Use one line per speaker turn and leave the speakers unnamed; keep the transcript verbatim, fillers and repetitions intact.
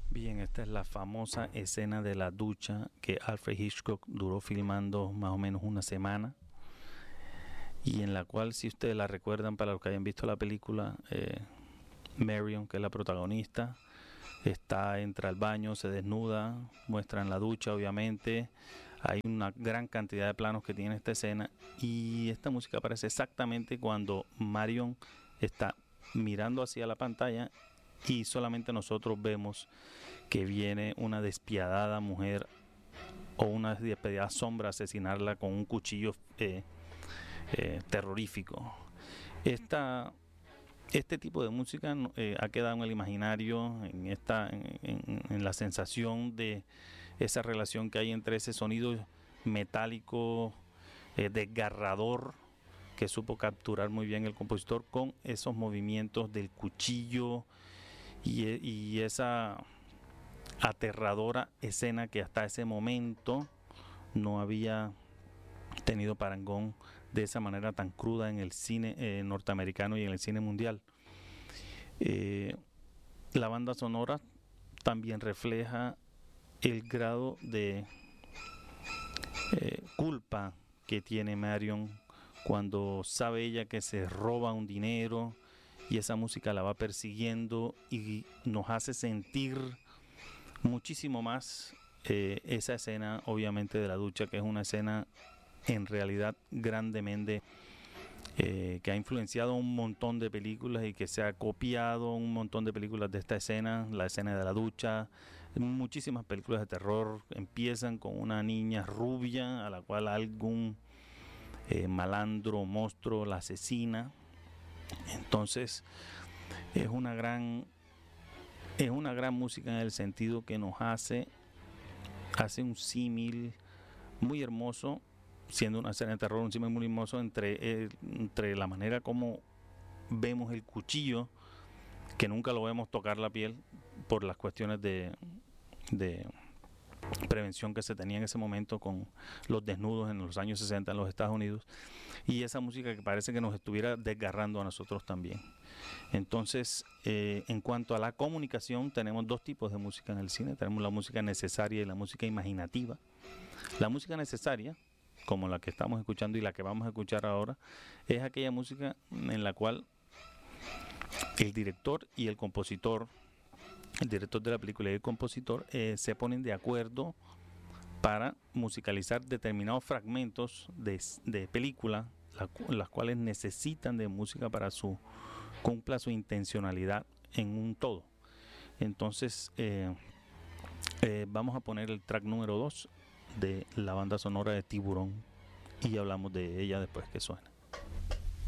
Bien, esta es la famosa escena de la ducha que Alfred Hitchcock duró filmando más o menos una semana y en la cual, si ustedes la recuerdan, para los que hayan visto la película, eh, Marion, que es la protagonista, está, entra al baño, se desnuda, muestran la ducha, obviamente. Hay una gran cantidad de planos que tiene esta escena y esta música aparece exactamente cuando Marion está mirando hacia la pantalla y solamente nosotros vemos que viene una despiadada mujer o una despiadada sombra a asesinarla con un cuchillo eh, eh, terrorífico. Esta, este tipo de música eh, ha quedado en el imaginario, en, esta, en, en, en la sensación de esa relación que hay entre ese sonido metálico, eh, desgarrador, que supo capturar muy bien el compositor con esos movimientos del cuchillo y, y esa aterradora escena que hasta ese momento no había tenido parangón de esa manera tan cruda en el cine eh, norteamericano y en el cine mundial. Eh, la banda sonora también refleja el grado de eh, culpa que tiene Marion cuando sabe ella que se roba un dinero y esa música la va persiguiendo y nos hace sentir muchísimo más eh, esa escena, obviamente, de la ducha, que es una escena en realidad grandemente eh, que ha influenciado un montón de películas y que se ha copiado un montón de películas de esta escena, la escena de la ducha. Muchísimas películas de terror empiezan con una niña rubia a la cual algún eh, malandro monstruo la asesina. Entonces es una gran es una gran música en el sentido que nos hace hace un símil muy hermoso, siendo una escena de terror, un símil muy hermoso entre, eh, entre la manera como vemos el cuchillo, que nunca lo vemos tocar la piel por las cuestiones de, de prevención que se tenía en ese momento con los desnudos en los años sesenta en los Estados Unidos, y esa música que parece que nos estuviera desgarrando a nosotros también. Entonces, eh, en cuanto a la comunicación, tenemos dos tipos de música en el cine. Tenemos la música necesaria y la música imaginativa. La música necesaria, como la que estamos escuchando y la que vamos a escuchar ahora, es aquella música en la cual el director y el compositor, el director de la película y el compositor, eh, se ponen de acuerdo para musicalizar determinados fragmentos de, de película, la, las cuales necesitan de música para su cumpla su intencionalidad en un todo. Entonces, eh, eh, vamos a poner el track número dos de la banda sonora de Tiburón y hablamos de ella después que suena.